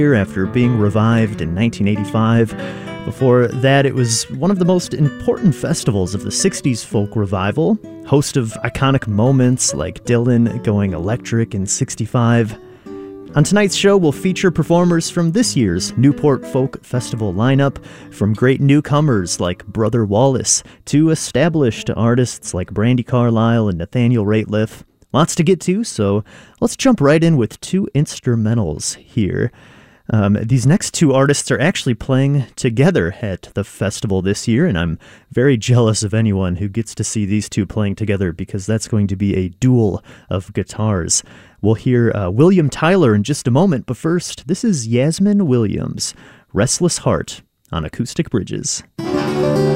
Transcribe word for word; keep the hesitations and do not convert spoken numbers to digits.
after being revived in nineteen eighty-five. Before that, it was one of the most important festivals of the sixties folk revival, host of iconic moments like Dylan going electric in sixty-five. On tonight's show, we'll feature performers from this year's Newport Folk Festival lineup, from great newcomers like Brother Wallace to established artists like Brandi Carlile and Nathaniel Rateliff. Lots to get to, so let's jump right in with two instrumentals here. Um, these next two artists are actually playing together at the festival this year, and I'm very jealous of anyone who gets to see these two playing together because that's going to be a duel of guitars. We'll hear uh, William Tyler in just a moment, but first, this is Yasmin Williams, Restless Heart on Acoustic Bridges.